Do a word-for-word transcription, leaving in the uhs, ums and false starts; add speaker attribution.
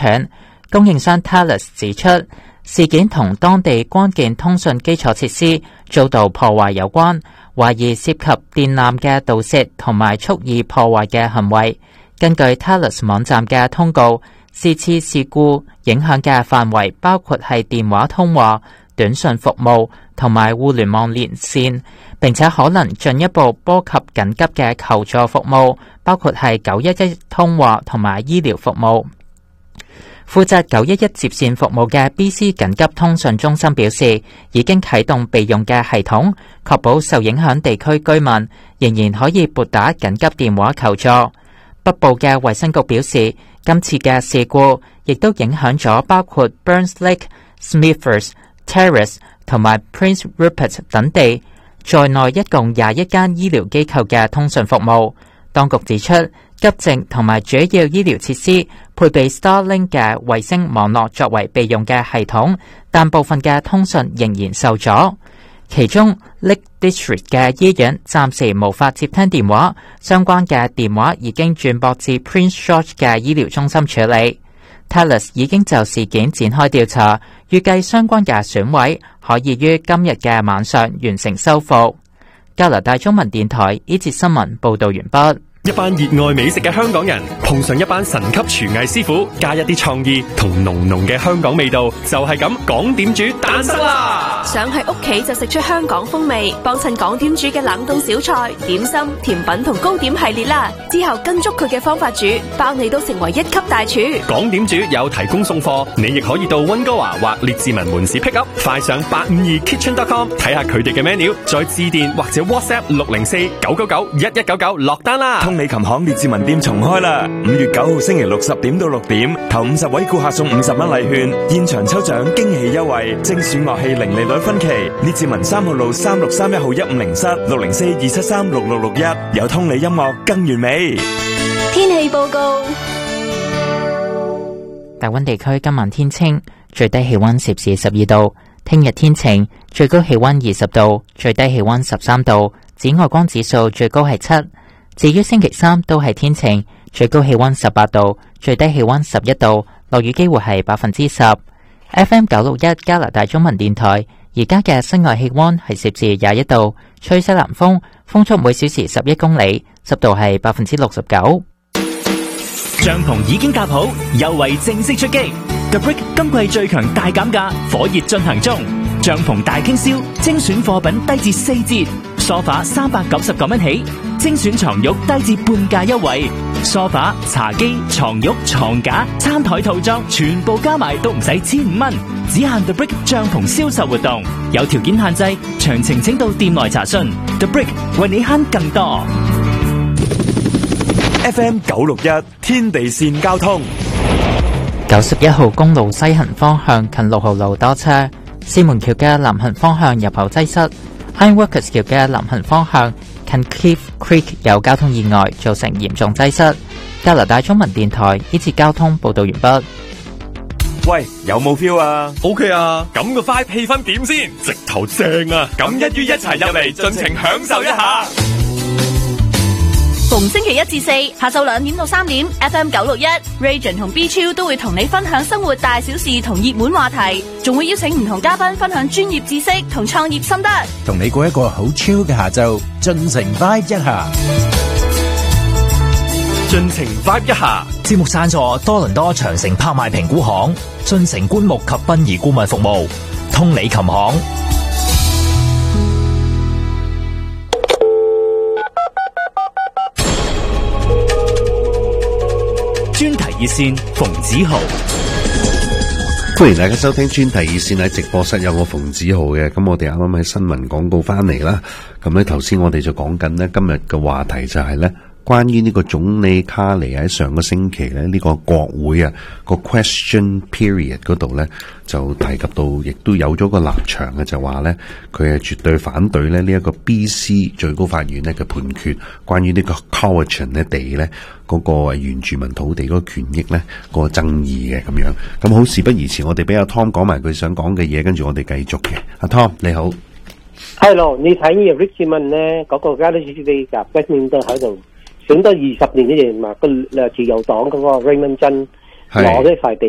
Speaker 1: 斷。供應商 Thales 指出，事件同當地關鍵通訊基礎設施遭到破壞有關，懷疑涉及電纜嘅盜竊同埋蓄意破壞嘅行為。根據 Thales 網站嘅通告，是次事故影響嘅範圍包括係電話通話、短訊服務同埋互聯網連線，並且可能進一步波及緊急嘅求助服務，包括係九一一通話同埋醫療服務。負責九一一接線服務嘅 B C 緊急通訊中心表示，已經啟動備用嘅系統，確保受影響地區居民仍然可以撥打緊急電話求助。北部嘅衛生局表示，今次嘅事故亦都影響咗包括 Burns Lake、Smithers、Terrace 同埋 Prince Rupert 等地在內一共廿一間醫療機構嘅通訊服務。當局指出，急症同埋主要醫療設施配備 Starlink 嘅衛星網絡作為備用嘅系統，但部分嘅通訊仍然受阻。其中 Lake District 嘅醫院暫時無法接聽電話，相關嘅電話已經轉駁至 Prince George 嘅醫療中心處理。Thales 已經就事件展開調查，預計相關嘅損毀可以於今日嘅晚上完成修復。加拿大中文電台呢節新聞報道完畢。
Speaker 2: 一班熱愛美食嘅香港人碰上一班神級廚藝師傅，加一啲創意同濃濃嘅香港味道，就係咁港點煮誕生啦！
Speaker 3: 想喺屋企就食出香港風味，幫襯港點煮嘅冷凍小菜、點心、甜品同糕點系列啦。之後跟足佢嘅方法煮，包你都成為一級大廚。
Speaker 2: 港點煮有提供送貨，你亦可以到溫哥華或列治文門市 pick up。快上八五二 kitchen dot com 睇下佢哋嘅 menu，再致電或者 WhatsApp 六零四九九九一一九九落單啦。
Speaker 4: 通利琴行列治文店重開啦！五月九號星期六十點到六點，頭五十位顧客送五十蚊禮券，現場抽獎驚喜優惠，精選樂器零利率分期。列治文三號路三六三一號一五零室六零四二七三六六六一，有通利音樂更完美。
Speaker 3: 天氣報告：
Speaker 1: 大溫地區今晚天晴，最低氣溫攝氏十二度；聽日天晴，最高氣溫二十度，最低氣溫十三度。紫外光指數最高係七。至於星期三都係天晴，最高氣溫十八度，最低氣溫十一度，落雨機會係百分之十。F M 九六一加拿大中文電台，而家嘅室外氣溫係攝氏廿一度，吹西南風，風速每小時十一公里，濕度係百分之六十九。
Speaker 5: 帳篷已經搭好，優惠正式出擊。The Brick 今季最強大減價，火熱進行中。帳篷大傾銷，精選貨品低至四折，梳化三百九十九蚊起，精選床褥低至半價優惠，梳化、茶几、床褥、床架、餐台套裝全部加埋都唔使千五蚊，只限 The Brick 帳篷銷售活動，有條件限制，詳情請到店內查詢。The Brick 為你慳更多。
Speaker 4: F M 九六一天地線交通，
Speaker 1: 九十一號公路西行方向近六號路多車。獅門橋嘅南行方向入口擠塞 ，Ironworkers 橋嘅南行方向近 Cliff Creek 有交通意外，造成嚴重擠塞。加拿大中文電台呢次交通報道完畢。
Speaker 4: 喂，有冇 feel 啊
Speaker 2: ？OK 啊，咁個 vibe 氣氛點先？直頭正啊！咁一於一齊入嚟，盡情享受一下。
Speaker 3: 逢星期一至四下晝兩點到三點 ，F M 九六一 Region 同 B 超都會同你分享生活大小事同熱門話題，仲會邀請唔同嘉賓分享專業知識同創業心得，
Speaker 6: 同你過一個好 chill 嘅下晝，盡情 vibe 一下。
Speaker 2: 盡情 vibe 一下。
Speaker 6: 節目贊助多倫多長城拍賣評估行、盡情棺木及殯儀顧問服務、通利琴行。
Speaker 5: 專題熱線馮子豪，
Speaker 7: 歡迎大家收聽專題熱線。喺直播室有我馮子豪嘅。咁我哋啱啱喺新聞廣告翻嚟啦。咁咧頭先我哋就講緊呢，今日嘅話題就係咧關於呢個總理卡尼喺上個星期咧呢個國會啊個 question period 嗰度咧就提及到，亦都有咗個立場嘅，就話咧佢係絕對反對咧呢一個 B C 最高法院咧嘅判決，關於呢個 Cowichan 咧地咧嗰個原住民土地嗰個權益咧嗰個爭議嘅咁樣。咁好事不宜遲，我哋俾阿 Tom 講埋佢想講嘅嘢，跟住我哋繼續嘅。阿 Tom 你好。
Speaker 8: Hello， 你睇呢個 Richmond 咧嗰個加利斯地夾 Westminster 喺度選咗二十年嘅人嘛，個自由黨嗰個 Raymond 真攞咗塊地。